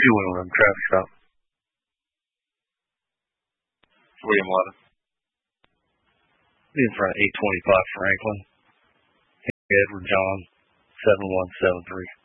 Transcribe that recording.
211 traffic stop. William Levin. Be in front of 825 Franklin. Edward John 7173.